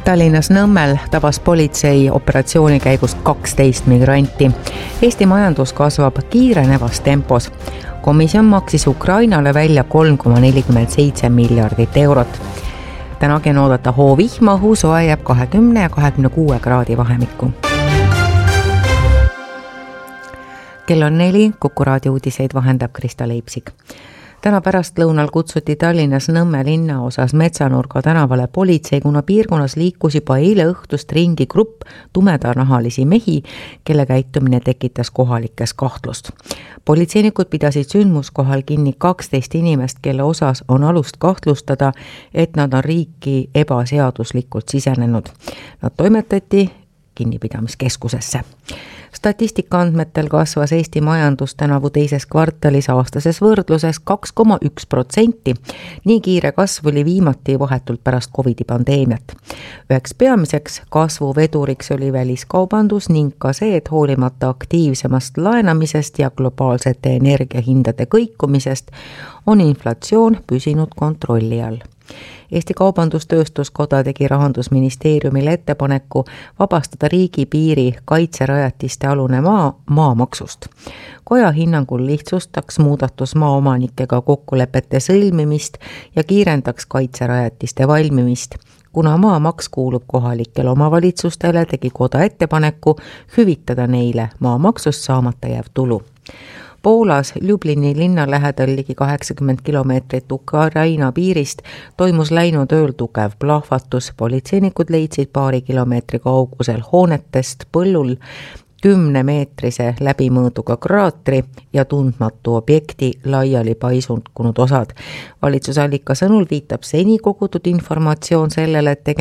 Tallinnas Nõmmel tabas politsei operatsiooni käigus 12 migranti. Eesti majandus kasvab kiirenevas tempos. Komisjon maksis Ukrainale välja 3,47 miljardit eurot. Tänagi on oodata hoovihma, õhusoe jääb 20 ja 26 kraadi vahemikku. Kell on 4, Kuku raadio uudiseid vahendab Krista Leipsik. Täna pärastlõunal kutsuti Tallinnas Nõmme linnaosas Metsanurga tänavale politsei, kuna piirkonnas liikus juba eile õhtust ringi grupp tumedanahalisi mehi, kelle käitumine tekitas kohalikes kahtlust. Politseinikud pidasid sündmuskohal kinni 12 inimest, kelle osas on alust kahtlustada, et nad on riiki ebaseaduslikult sisenenud. Nad toimetati kinnipidamiskeskusesse. Statistika andmetel kasvas Eesti majandus tänavu teises kvartalis aastases võrdluses 2,1%. Nii kiire kasv oli viimati vahetult pärast COVID-i pandeemiat. Üheks peamiseks kasvuveduriks oli väliskaubandus ning ka see, et hoolimata aktiivsemast laenamisest ja globaalsete energiahindade kõikumisest on inflatsioon püsinud kontrolli all. Eesti Kaubandus-Tööstuskoda tegi Rahandusministeeriumile ettepaneku vabastada riigipiiri kaitserajatiste alune maamaksust. Koja hinnangul lihtsustaks muudatus maaomanikega kokkulepete sõlmimist ja kiirendaks kaitserajatiste valmimist. Kuna maamaks kuulub kohalikele omavalitsustele, tegi koda ettepaneku hüvitada neile maamaksust saamata jääv tulu. Poolas Ljublini linna lähedal ligi 80 kilomeetrit Ukraina piirist toimus läinud ööl tugev plahvatus. Politseinikud leidsid paari kilomeetri kaugusel hoonetest põllul 10-meetrise läbimõõduga kraatri ja tundmatu objekti laiali paisunud osad. Valitsusallika sõnul viitab seni kogutud informatsioon sellele, et